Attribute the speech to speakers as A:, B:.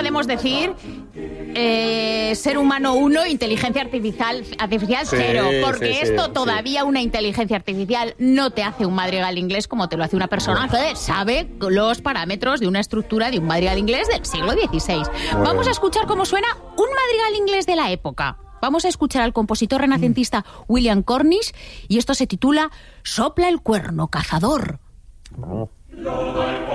A: podemos decir ser humano 1, inteligencia artificial 0, porque esto todavía una inteligencia artificial no te hace un madrigal inglés como te lo hace una persona que sabe los parámetros de una estructura de un madrigal inglés del siglo XVI. Vamos a escuchar cómo suena un madrigal inglés de la época. Vamos a escuchar al compositor renacentista William Cornish y esto se titula Sopla el cuerno, cazador.